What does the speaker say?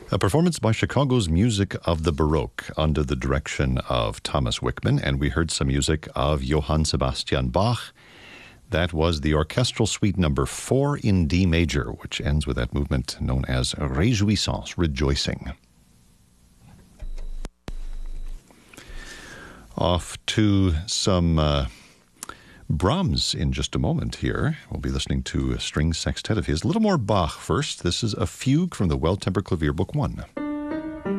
A performance by Chicago's Music of the Baroque under the direction of Thomas Wickman, and we heard some music of Johann Sebastian Bach. That was the Orchestral Suite number 4 in D major, which ends with that movement known as Réjouissance, rejoicing. Off to some Brahms in just a moment here. We'll be listening to a string sextet of his. A little more Bach first. This is a fugue from the Well-Tempered Clavier, Book 1.